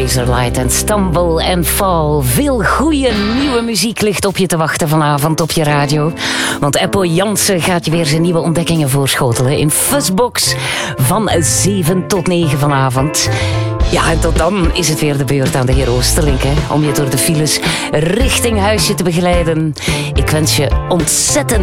Razorlight en Stumble and Fall. Veel goede nieuwe muziek ligt op je te wachten vanavond op je radio. Want Eppo Jansen gaat je weer zijn nieuwe ontdekkingen voorschotelen in Fuzzbox van 7 tot 9 vanavond. Ja, en tot dan is het weer de beurt aan de heer Oosterlink, hè, om je door de files richting huisje te begeleiden. Ik wens je ontzettend